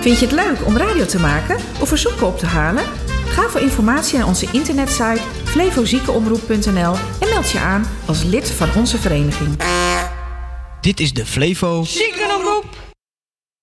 Vind je het leuk om radio te maken of verzoeken op te halen? Ga voor informatie naar onze internetsite flevoziekenomroep.nl en meld je aan als lid van onze vereniging. Dit is de Flevo Ziekenomroep.